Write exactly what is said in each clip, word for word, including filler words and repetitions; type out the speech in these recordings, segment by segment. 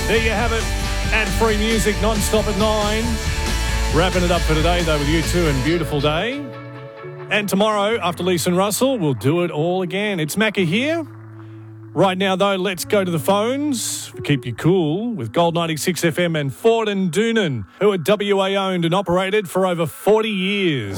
There you have it. Ad-free music non-stop at nine. Wrapping it up for today, though, with you two and beautiful day. And tomorrow, after Lisa and Russell, we'll do it all again. It's Macca here. Right now, though, let's go to the phones for Keep You Cool with Gold ninety-six F M and Ford and Doonan, who are W A owned and operated for over forty years.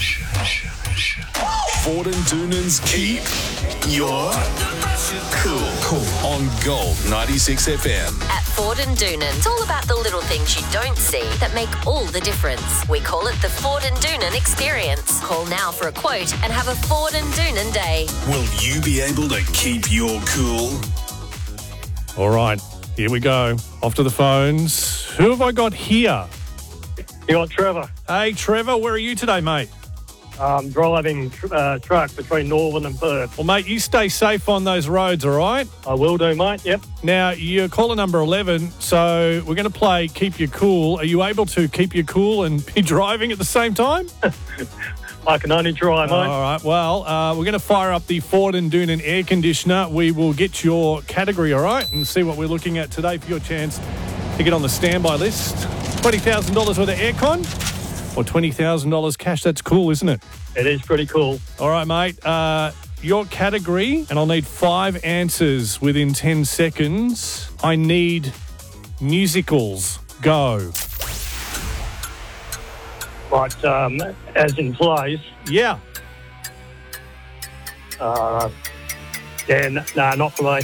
Ford and Doonan's Keep Your Cool. Cool. On Gold ninety-six F M. At Ford and Doonan, it's all about the little things you don't see that make all the difference. We call it the Ford and Doonan experience. Call now for a quote and have a Ford and Doonan day. Will you be able to keep your cool? All right, here we go. Off to the phones. Who have I got here? You got Trevor. Hey, Trevor, where are you today, mate? Um, driving uh, truck between Northern and Perth. Well, mate, you stay safe on those roads, all right? I will do, mate. Yep. Now, you're caller number eleven, so we're going to play Keep You Cool. Are you able to keep you cool and be driving at the same time? I can only try, mate. All right. Well, uh, we're going to fire up the Ford and Doonan air conditioner. We will get your category, all right, and see what we're looking at today for your chance to get on the standby list. twenty thousand dollars worth of aircon or twenty thousand dollars cash. That's cool, isn't it? It is pretty cool. All right, mate. Uh, your category, and I'll need five answers within ten seconds. I need musicals. Go. But um, as in plays, Yeah. uh, yeah, n- nah, not for me.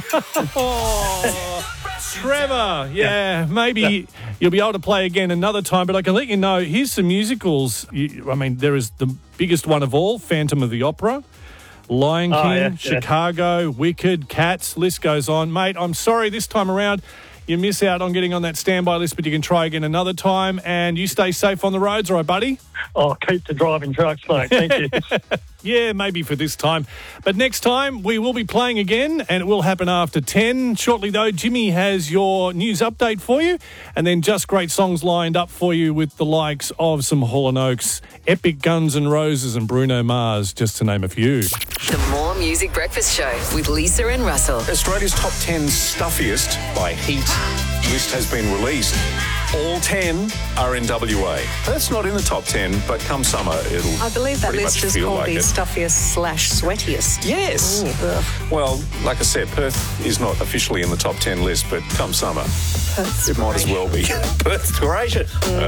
Oh, Trevor. Yeah, maybe you'll be able to play again another time, but I can let you know, here's some musicals. You, I mean, there is the biggest one of all, Phantom of the Opera, Lion King, Oh, yeah, yeah. Chicago, Wicked, Cats, list goes on. Mate, I'm sorry this time around you miss out on getting on that standby list, but you can try again another time, and you stay safe on the roads, all right, buddy? Oh, keep the driving trucks, mate. Thank you. Yeah, maybe for this time. But next time, we will be playing again, and it will happen after ten. Shortly, though, Jimmy has your news update for you, and then just great songs lined up for you with the likes of some Hall and Oates, Epic Guns N' Roses and Bruno Mars, just to name a few. The More Music Breakfast Show with Lisa and Russell. Australia's top ten stuffiest by heat list has been released. All ten are in W A. That's not in the top ten, but come summer, it'll I believe that pretty list much is feel called like the it. stuffiest slash sweatiest. Yes. Ooh, ugh. Well, like I said, Perth is not officially in the top ten list, but come summer, Perth's it might as well be. Perth's great.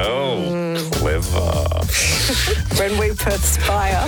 Oh, clever. When we perspire.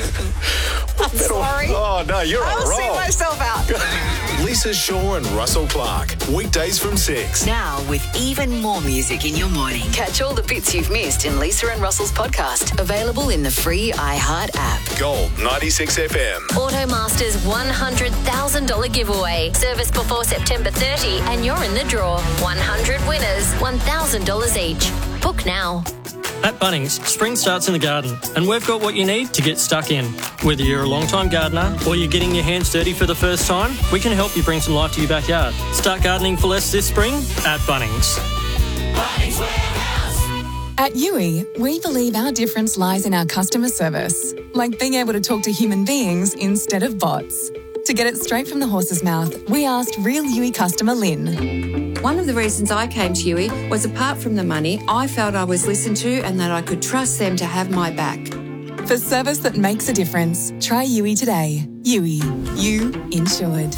I'm sorry. Oh, no, you're on a I'll see roll. myself out. Lisa Shaw and Russell Clark, weekdays from six. Now with even more music in your morning. Catch all the bits you've missed in Lisa and Russell's podcast. Available in the free iHeart app. Gold ninety-six F M. Automaster's one hundred thousand dollars giveaway. Service before September thirtieth and you're in the draw. one hundred winners, one thousand dollars each. Book now. At Bunnings, spring starts in the garden, and we've got what you need to get stuck in. Whether you're a long-time gardener or you're getting your hands dirty for the first time, we can help you bring some life to your backyard. Start gardening for less this spring at Bunnings. Bunnings Warehouse. At Yui, we believe our difference lies in our customer service, like being able to talk to human beings instead of bots. To get it straight from the horse's mouth, we asked real Yui customer Lynn. One of the reasons I came to Yui was, apart from the money, I felt I was listened to and that I could trust them to have my back. For service that makes a difference, try Yui today. Yui, you insured.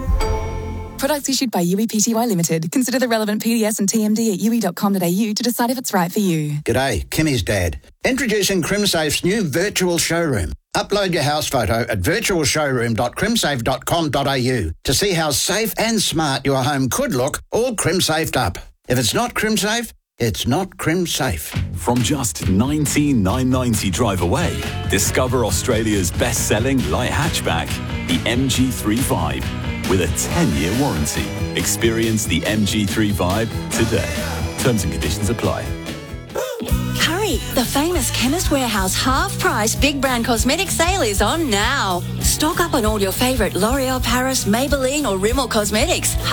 Products issued by Yui Pty Limited. Consider the relevant P D S and T M D at yui dot com dot a u to decide if it's right for you. G'day, Kimmy's dad. Introducing CrimSafe's new virtual showroom. Upload your house photo at virtual showroom dot crimsafe dot com dot a u to see how safe and smart your home could look, all CrimSafed up. If it's not CrimSafe, it's not CrimSafe. From just nineteen thousand nine hundred ninety drive away, discover Australia's best-selling light hatchback, the M G thirty-five, with a ten-year warranty. Experience the M G thirty-five today. Terms and conditions apply. Hurry! The famous Chemist Warehouse half-price big brand cosmetic sale is on now. Stock up on all your favourite L'Oreal Paris, Maybelline or Rimmel cosmetics.